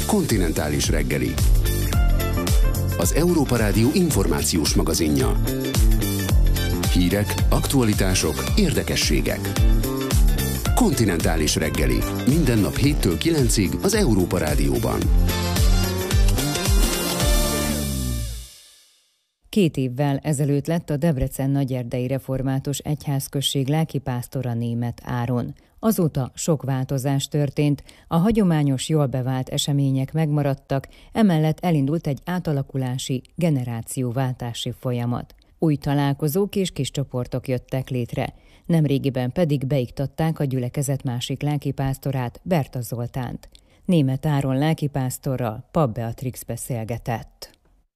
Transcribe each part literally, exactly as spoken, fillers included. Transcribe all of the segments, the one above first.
Kontinentális reggeli. Az Európa Rádió információs magazinja. Hírek, aktualitások, érdekességek. Kontinentális reggeli. Minden nap héttől kilencig az Európa Rádióban. Két évvel ezelőtt lett a Debrecen Nagyerdei Református Egyházközség lelkipásztora Németh Áron. Azóta sok változás történt, a hagyományos, jól bevált események megmaradtak, emellett elindult egy átalakulási, generációváltási folyamat. Új találkozók és kis csoportok jöttek létre. Nemrégiben pedig beiktatták a gyülekezet másik lelkipásztorát, Berta Zoltánt. Németh Áron lelkipásztorral Papp Beatrix beszélgetett.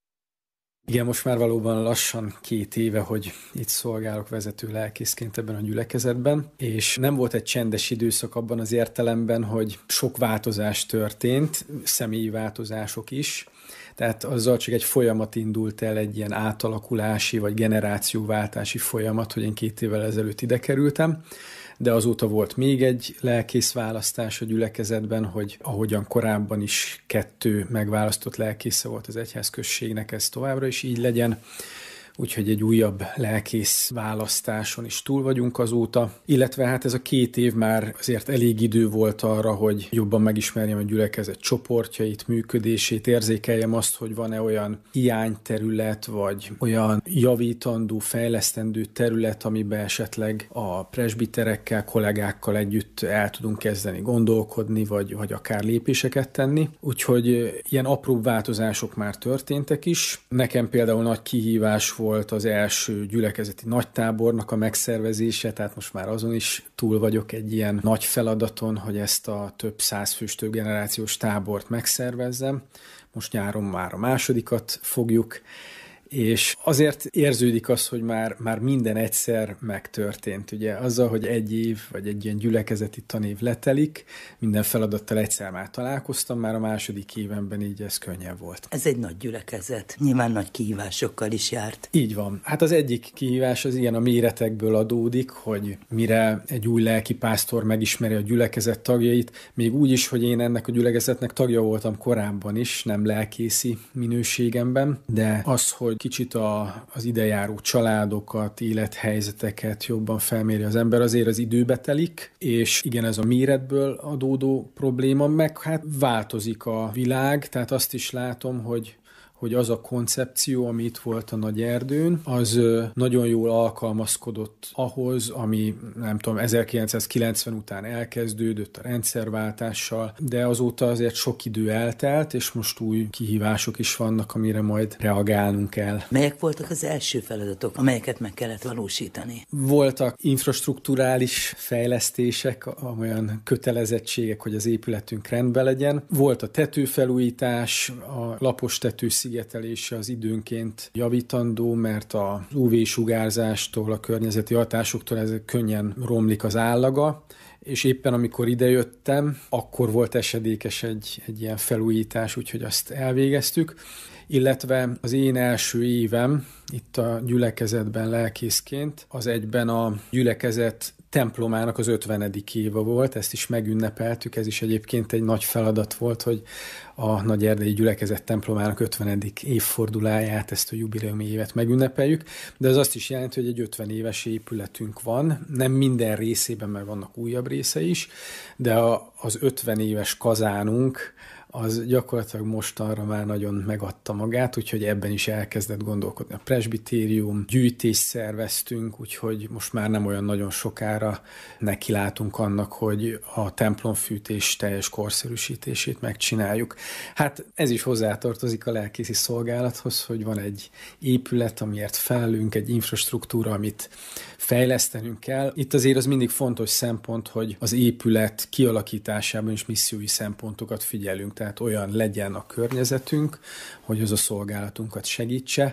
Igen, most már valóban lassan két éve, hogy itt szolgálok vezető lelkészként ebben a gyülekezetben, és nem volt egy csendes időszak abban az értelemben, hogy sok változás történt, személyi változások is, tehát azzal csak egy folyamat indult el, egy ilyen átalakulási vagy generációváltási folyamat, hogy én két évvel ezelőtt ide kerültem, de azóta volt még egy lelkész választás a gyülekezetben, hogy ahogyan korábban is kettő megválasztott lelkésze volt az egyházközségnek, ez továbbra is így legyen. Úgyhogy egy újabb lelkész választáson is túl vagyunk azóta. Illetve hát ez a két év már azért elég idő volt arra, hogy jobban megismerjem a gyülekezet csoportjait, működését, érzékeljem azt, hogy van-e olyan hiányterület, vagy olyan javítandó, fejlesztendő terület, amiben esetleg a presbiterekkel, kollégákkal együtt el tudunk kezdeni gondolkodni, vagy, vagy akár lépéseket tenni. Úgyhogy ilyen apróbb változások már történtek is. Nekem például nagy kihívás volt az első gyülekezeti nagytábornak a megszervezése, tehát most már azon is túl vagyok egy ilyen nagy feladaton, hogy ezt a több százfős, több generációs tábort megszervezzem. Most nyáron már a másodikat fogjuk, és azért érződik az, hogy már, már minden egyszer megtörtént. Ugye azzal, hogy egy év, vagy egy ilyen gyülekezeti tanév letelik, minden feladattal egyszer már találkoztam, már a második évenben így ez könnyebb volt. Ez egy nagy gyülekezet, nyilván nagy kihívásokkal is járt. Így van. Hát az egyik kihívás az ilyen a méretekből adódik, hogy mire egy új lelkipásztor megismeri a gyülekezet tagjait, még úgy is, hogy én ennek a gyülekezetnek tagja voltam korábban is, nem lelkészi minőségemben, de az, hogy kicsit a, az idejáró családokat, élethelyzeteket jobban felméri az ember, azért az időbe telik, és igen, ez a méretből adódó probléma, meg hát változik a világ, tehát azt is látom, hogy hogy az a koncepció, ami itt volt a nagy erdőn, az nagyon jól alkalmazkodott ahhoz, ami nem tudom, ezerkilencszázkilencven után elkezdődött a rendszerváltással, de azóta azért sok idő eltelt, és most új kihívások is vannak, amire majd reagálnunk kell. Melyek voltak az első feladatok, amelyeket meg kellett valósítani? Voltak infrastrukturális fejlesztések, olyan kötelezettségek, hogy az épületünk rendben legyen. Volt a tetőfelújítás, a lapos tető szigetelése az időnként javítandó, mert az ú vé-sugárzástól, a környezeti hatásoktól ez könnyen romlik az állaga, és éppen amikor idejöttem, akkor volt esedékes egy, egy ilyen felújítás, úgyhogy azt elvégeztük. Illetve az én első évem itt a gyülekezetben lelkészként, az egyben a gyülekezet templomának az ötvenedik éve volt, ezt is megünnepeltük, ez is egyébként egy nagy feladat volt, hogy a Nagyerdei Gyülekezet templomának ötvenedik évforduláját, ezt a jubileumi évet megünnepeljük, de ez azt is jelenti, hogy egy ötven éves épületünk van, nem minden részében, mert vannak újabb része is, de a, az ötven éves kazánunk, az gyakorlatilag mostanra már nagyon megadta magát, úgyhogy ebben is elkezdett gondolkodni a presbitérium, gyűjtést szerveztünk, úgyhogy most már nem olyan nagyon sokára nekilátunk annak, hogy a templomfűtés teljes korszerűsítését megcsináljuk. Hát ez is hozzátartozik a lelkészi szolgálathoz, hogy van egy épület, amiért felelünk, egy infrastruktúra, amit fejlesztenünk kell. Itt azért az mindig fontos szempont, hogy az épület kialakításában is missziói szempontokat figyelünk, tehát olyan legyen a környezetünk, hogy az a szolgálatunkat segítse,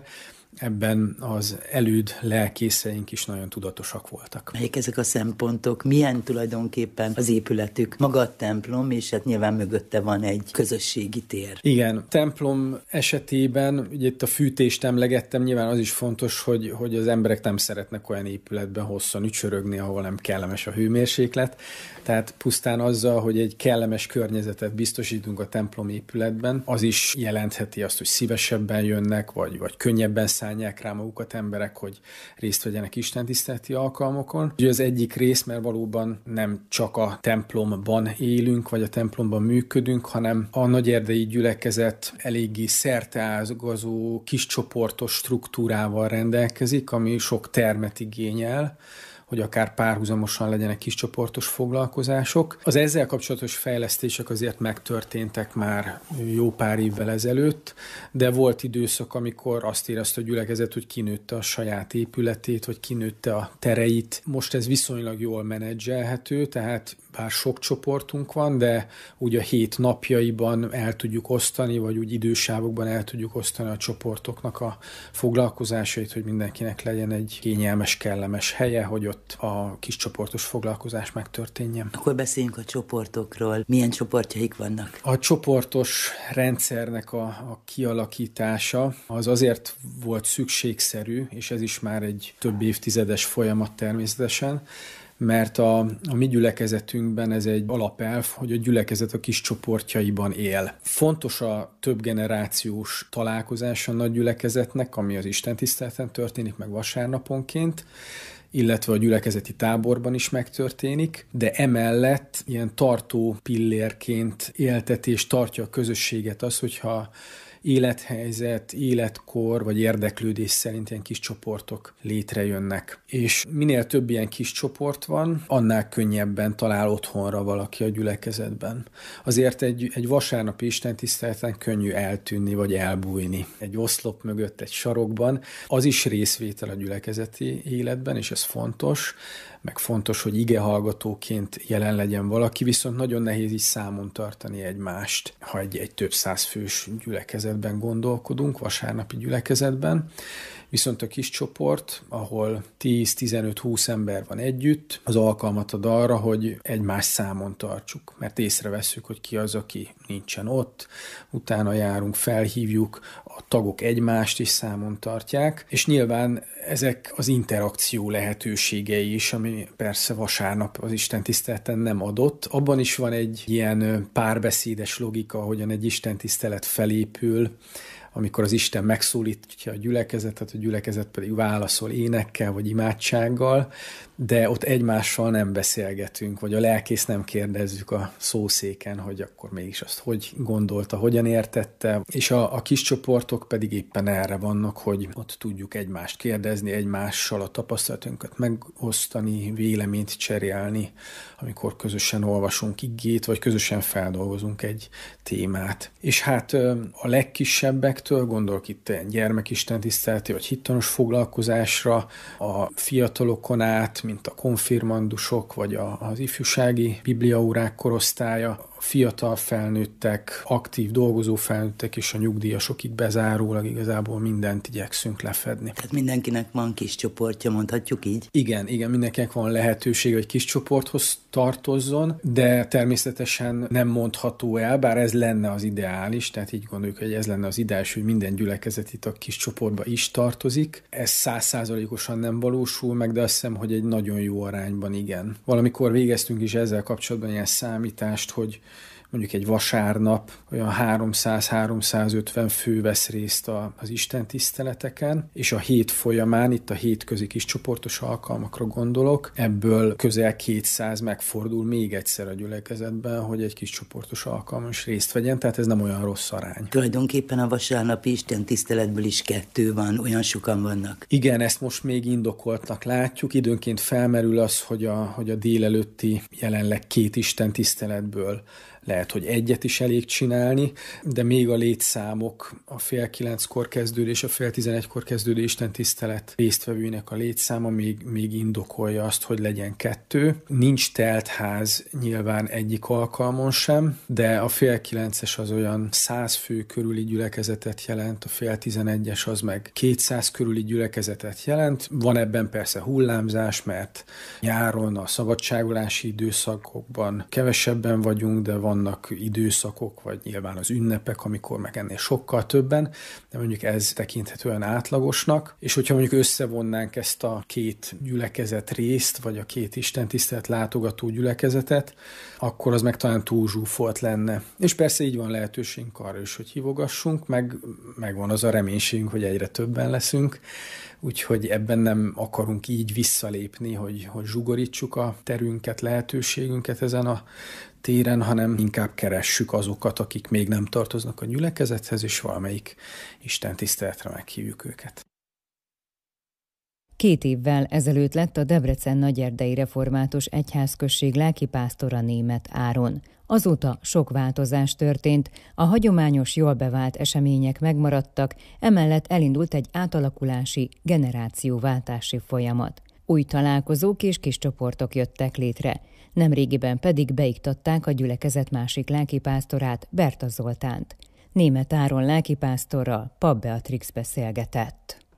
ebben az előd lelkészeink is nagyon tudatosak voltak. Melyek ezek a szempontok? Milyen tulajdonképpen az épületük? Maga a templom, és hát nyilván mögötte van egy közösségi tér. Igen, templom esetében, ugye itt a fűtést emlegettem, nyilván az is fontos, hogy, hogy az emberek nem szeretnek olyan épületben hosszan ücsörögni, ahol nem kellemes a hőmérséklet. Tehát pusztán azzal, hogy egy kellemes környezetet biztosítunk a templom épületben, az is jelentheti azt, hogy szívesebben jönnek, vagy, vagy könnyebben szállják rá magukat emberek, hogy részt vegyenek istentiszteleti alkalmokon. Ugye az egyik rész, mert valóban nem csak a templomban élünk, vagy a templomban működünk, hanem a nagyerdei gyülekezet eléggé szerteágazó, kiscsoportos struktúrával rendelkezik, ami sok termet igényel, hogy akár párhuzamosan legyenek kiscsoportos foglalkozások. Az ezzel kapcsolatos fejlesztések azért megtörténtek már jó pár évvel ezelőtt, de volt időszak, amikor azt érezte a gyülekezet, hogy kinőtte a saját épületét, vagy kinőtte a tereit. Most ez viszonylag jól menedzselhető, tehát bár sok csoportunk van, de úgy a hét napjaiban el tudjuk osztani, vagy úgy idősávokban el tudjuk osztani a csoportoknak a foglalkozásait, hogy mindenkinek legyen egy kényelmes, kellemes helye, hogy ott a kis csoportos foglalkozás megtörténjen. Akkor beszéljünk a csoportokról. Milyen csoportjaik vannak? A csoportos rendszernek a, a kialakítása az azért volt szükségszerű, és ez is már egy több évtizedes folyamat természetesen, mert a, a mi gyülekezetünkben ez egy alapelv, hogy a gyülekezet a kis csoportjaiban él. Fontos a több generációs találkozás a nagy gyülekezetnek, ami az istentiszteleten történik meg vasárnaponként, illetve a gyülekezeti táborban is megtörténik, de emellett ilyen tartó pillérként élteti és tartja a közösséget az, hogyha élethelyzet, életkor vagy érdeklődés szerint ilyen kis csoportok létrejönnek. És minél több ilyen kis csoport van, annál könnyebben talál otthonra valaki a gyülekezetben. Azért egy, egy vasárnapi istentiszteleten könnyű eltűnni vagy elbújni. Egy oszlop mögött, egy sarokban. Az is részvétel a gyülekezeti életben, és ez fontos, meg fontos, hogy igehallgatóként jelen legyen valaki, viszont nagyon nehéz is számon tartani egymást, ha egy, egy több száz fős gyülekezetben gondolkodunk, vasárnapi gyülekezetben. Viszont a kis csoport, ahol tíz-tizenöt-húsz ember van együtt, az alkalmat ad arra, hogy egymást számon tartsuk, mert észrevesszük, hogy ki az, aki nincsen ott, utána járunk, felhívjuk, a tagok egymást is számon tartják, és nyilván ezek az interakció lehetőségei is, ami persze vasárnap az istentiszteleten nem adott. Abban is van egy ilyen párbeszédes logika, ahogyan egy istentisztelet felépül, amikor az Isten megszólítja a gyülekezetet, a gyülekezet pedig válaszol énekkel vagy imádsággal, de ott egymással nem beszélgetünk, vagy a lelkész nem kérdezzük a szószéken, hogy akkor mégis azt hogy gondolta, hogyan értette, és a, a kis csoportok pedig éppen erre vannak, hogy ott tudjuk egymást kérdezni, egymással a tapasztalatunkat megosztani, véleményt cserélni, amikor közösen olvasunk igét, vagy közösen feldolgozunk egy témát. És hát a legkisebbektől, gondolok itt gyermekistentiszteleti vagy hittanos foglalkozásra, a fiatalokon át, mint a konfirmandusok, vagy a, az ifjúsági bibliaórák korosztálya, a fiatal felnőttek, aktív dolgozó felnőttek és a nyugdíjasokig bezárólag igazából mindent igyekszünk lefedni. Tehát mindenkinek van kis csoportja, mondhatjuk így? Igen, igen, mindenkinek van lehetőség, hogy kis csoporthoz tartozzon, de természetesen nem mondható el, bár ez lenne az ideális, tehát így gondoljuk, hogy ez lenne az ideális, hogy minden gyülekezet itt a kis csoportba is tartozik. Ez száz százalékosan nem valósul meg, de azt hiszem, hogy egy nagyon jó arányban igen. Valamikor végeztünk is ezzel kapcsolatban ilyen számítást, hogy mondjuk egy vasárnap olyan háromszáz-háromszázötven fő vesz részt az istentiszteleteken, és a hét folyamán, itt a hétközi kis csoportos alkalmakra gondolok, ebből közel kétszáz megfordul még egyszer a gyülekezetben, hogy egy kis csoportos alkalmon is részt vegyen, tehát ez nem olyan rossz arány. Tulajdonképpen a vasárnapi istentiszteletből is kettő van, olyan sokan vannak. Igen, ezt most még indokoltnak látjuk. Időnként felmerül az, hogy a, hogy a délelőtti jelenleg két istentiszteletből lehet, hogy egyet is elég csinálni, de még a létszámok, a fél kilenckor kezdődés, a fél tizenegykor kezdődő istentisztelet résztvevőinek a létszáma még, még indokolja azt, hogy legyen kettő. Nincs teltház nyilván egyik alkalmon sem, de a fél kilences az olyan száz fő körüli gyülekezetet jelent, a fél tizenegyes az meg kétszáz körüli gyülekezetet jelent. Van ebben persze hullámzás, mert nyáron a szabadságolási időszakokban kevesebben vagyunk, de vannak időszakok, vagy nyilván az ünnepek, amikor meg ennél sokkal többen, de mondjuk ez tekinthetően átlagosnak, és hogyha mondjuk összevonnánk ezt a két gyülekezet részt, vagy a két istentisztelet látogató gyülekezetet, akkor az meg talán túl zsúfolt lenne. És persze így van lehetőségünk arra is, hogy hívogassunk, meg, meg van az a reménységünk, hogy egyre többen leszünk, úgyhogy ebben nem akarunk így visszalépni, hogy, hogy zsugorítsuk a terünket, lehetőségünket ezen a téren, hanem inkább keressük azokat, akik még nem tartoznak a gyülekezethez, és valamelyik istentiszteletre meghívjuk őket. Két évvel ezelőtt lett a Debrecen Nagyerdei Református Egyházközség lelkipásztora Németh Áron. Azóta sok változás történt, a hagyományos, jól bevált események megmaradtak, emellett elindult egy átalakulási, generációváltási folyamat. Új találkozók és kis csoportok jöttek létre, nemrégiben pedig beiktatták a gyülekezet másik lelkipásztorát, Berta Zoltánt. Németh Áron lelkipásztorral Papp Beatrix beszélgetett.